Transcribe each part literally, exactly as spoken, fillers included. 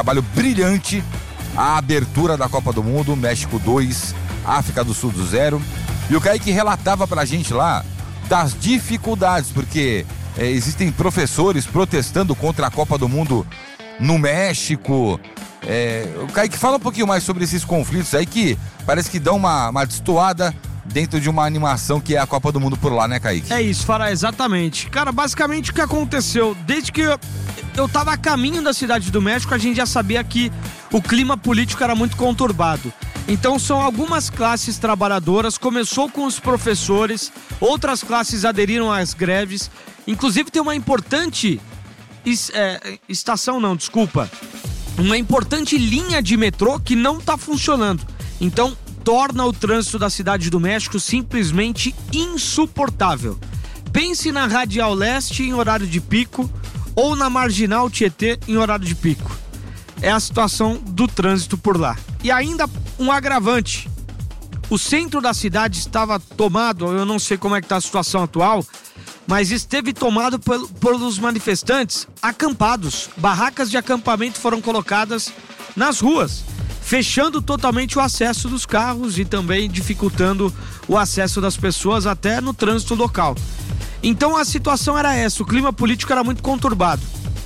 trabalho brilhante a abertura da Copa do Mundo, México dois, África do Sul zero. E o Kaique relatava pra gente lá das dificuldades, porque é, existem professores protestando contra a Copa do Mundo no México. É, o Kaique, fala um pouquinho mais sobre esses conflitos aí que parece que dão uma, uma destoada dentro de uma animação que é a Copa do Mundo por lá, né, Kaique? É isso, Fará, exatamente. Cara, basicamente o que aconteceu, desde que eu, eu tava a caminho da cidade do México, a gente já sabia que o clima político era muito conturbado. Então são algumas classes trabalhadoras, começou com os professores, outras classes aderiram às greves, inclusive tem uma importante es, é, estação, não, desculpa, uma importante linha de metrô que não tá funcionando. Então torna o trânsito da cidade do México simplesmente insuportável. Pense na Radial Leste em horário de pico ou na Marginal Tietê em horário de pico. É a situação do trânsito por lá. E ainda um agravante. O centro da cidade estava tomado, eu não sei como é que está a situação atual, mas esteve tomado por, pelos manifestantes acampados. Barracas de acampamento foram colocadas nas ruas, fechando totalmente o acesso dos carros e também dificultando o acesso das pessoas até no trânsito local. Então a situação era essa, o clima político era muito conturbado.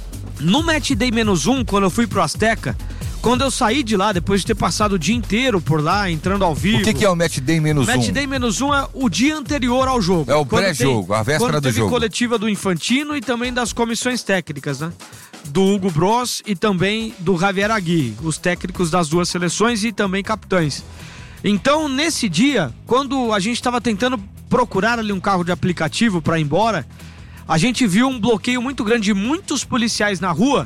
No Match Day menos um, quando eu fui pro Azteca, quando eu saí de lá, depois de ter passado o dia inteiro por lá, entrando ao vivo... O que, que é o Match Day menos um? Match Day menos um é o dia anterior ao jogo. É o pré-jogo, a véspera do jogo. Quando teve coletiva do Infantino e também das comissões técnicas, né? Do Hugo Bros e também do Javier Aguirre, os técnicos das duas seleções e também capitães. Então, nesse dia, quando a gente estava tentando procurar ali um carro de aplicativo para ir embora, a gente viu um bloqueio muito grande de muitos policiais na rua,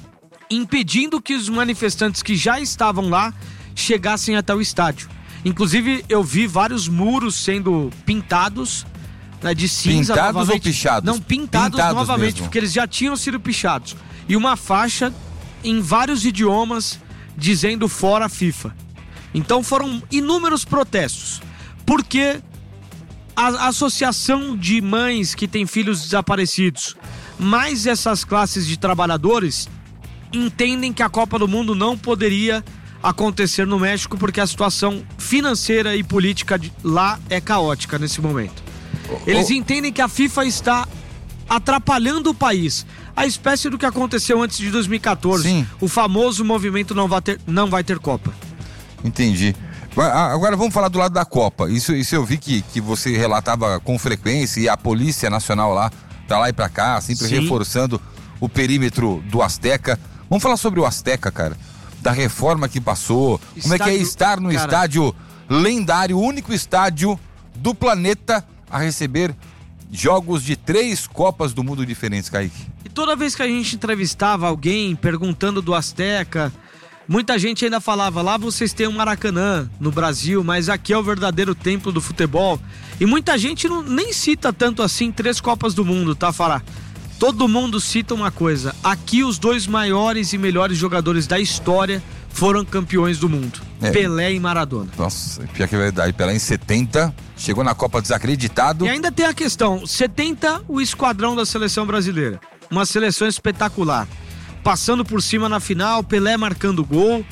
impedindo que os manifestantes que já estavam lá chegassem até o estádio. Inclusive, eu vi vários muros sendo pintados, né, de cinza. Pintados novamente. ou pichados? Não, pintados, pintados novamente, mesmo. Porque eles já tinham sido pichados. E uma faixa em vários idiomas dizendo fora FIFA. Então foram inúmeros protestos. Porque a associação de mães que têm filhos desaparecidos, mais essas classes de trabalhadores, entendem que a Copa do Mundo não poderia acontecer no México porque a situação financeira e política de lá é caótica nesse momento. Eles entendem que a FIFA está atrapalhando o país, a espécie do que aconteceu antes de dois mil e catorze. Sim. O famoso movimento não vai ter, não vai ter Copa. Entendi. Agora vamos falar do lado da Copa. Isso, isso eu vi que, que você relatava com frequência e a Polícia Nacional lá, pra lá e pra cá, sempre Sim. reforçando o perímetro do Azteca. Vamos falar sobre o Azteca, cara, da reforma que passou, estádio, como é que é estar no cara... estádio lendário, o único estádio do planeta a receber jogos de três Copas do Mundo diferentes, Kaique. E toda vez que a gente entrevistava alguém perguntando do Azteca, muita gente ainda falava, lá vocês têm o Maracanã no Brasil, mas aqui é o verdadeiro templo do futebol. E muita gente não, nem cita tanto assim três Copas do Mundo, tá, Fará? Todo mundo cita uma coisa, aqui os dois maiores e melhores jogadores da história foram campeões do mundo, é. Pelé e Maradona. Nossa, pior que é verdade, Pelé em setenta, chegou na Copa desacreditado. E ainda tem a questão, setenta, o esquadrão da seleção brasileira, uma seleção espetacular, passando por cima na final, Pelé marcando gol.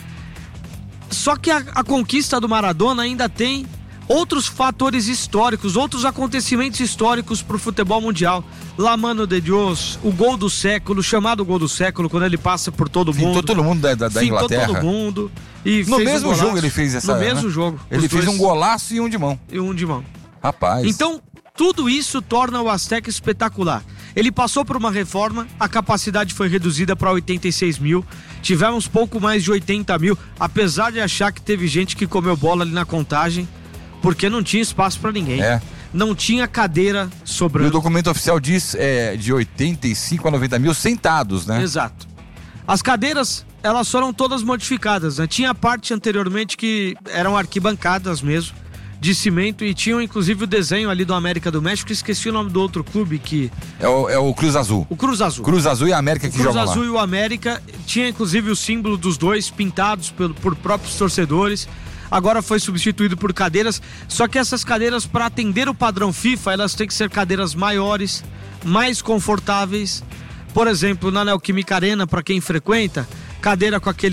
Só que a, a conquista do Maradona ainda tem outros fatores históricos, outros acontecimentos históricos pro futebol mundial. La Mano de Dios, o gol do século, chamado gol do século, quando ele passa por todo mundo. Fintou todo mundo da, da, da Inglaterra. todo mundo. E no fez mesmo um jogo ele fez essa... No né? mesmo jogo. Ele fez dois... um golaço e um de mão. E um de mão. Rapaz. Então, tudo isso torna o Azteca espetacular. Ele passou por uma reforma, a capacidade foi reduzida para oitenta e seis mil, tivemos pouco mais de oitenta mil, apesar de achar que teve gente que comeu bola ali na contagem, porque não tinha espaço para ninguém. É. Não tinha cadeira sobrando. E o documento oficial diz é, de oitenta e cinco a noventa mil sentados, né? Exato. As cadeiras, elas foram todas modificadas, né? Tinha a parte anteriormente que eram arquibancadas mesmo, de cimento, e tinham inclusive o desenho ali do América do México, esqueci o nome do outro clube que... É o, é o Cruz Azul. O Cruz Azul. Cruz Azul e a América que jogam lá. O Cruz Azul e o América, tinha inclusive o símbolo dos dois pintados por, por próprios torcedores. Agora foi substituído por cadeiras, só que essas cadeiras, para atender o padrão FIFA, elas têm que ser cadeiras maiores, mais confortáveis. Por exemplo, na Neoquímica Arena, para quem frequenta, cadeira com aquele